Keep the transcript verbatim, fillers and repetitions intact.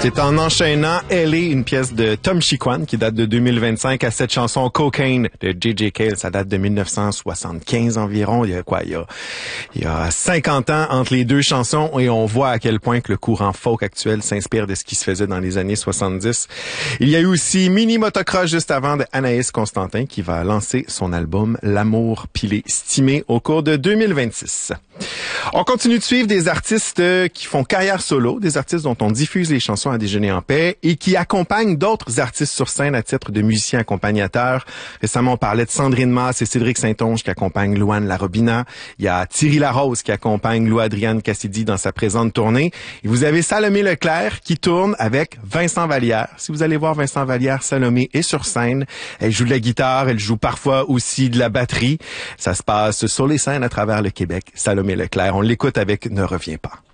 C'est en enchaînant L A, une pièce de Tom Chiquan qui date de deux mille vingt-cinq, à cette chanson Cocaine de J J Cale. Ça date de mille neuf cent soixante-quinze environ. Il y a quoi? Il y a, il y a cinquante ans entre les deux chansons et on voit à quel point que le courant folk actuel s'inspire de ce qui se faisait dans les années soixante-dix. Il y a eu aussi Mini Motocross juste avant de Anaïs Constantin qui va lancer son album L'amour pilé stimé au cours de deux mille vingt-six. On continue de suivre des artistes qui font carrière solo, des artistes dont on diffuse les chansons à déjeuner en paix et qui accompagnent d'autres artistes sur scène à titre de musiciens accompagnateurs. Récemment, on parlait de Sandrine Masse et Cédric Saint-Onge qui accompagnent Louane Larobina. Il y a Thierry Larose qui accompagne Lou-Adrienne Cassidy dans sa présente tournée. Et vous avez Salomé Leclerc qui tourne avec Vincent Vallière. Si vous allez voir Vincent Vallière, Salomé est sur scène. Elle joue de la guitare, elle joue parfois aussi de la batterie. Ça se passe sur les scènes à travers le Québec. Salomé Leclerc, on l'écoute avec Ne reviens pas.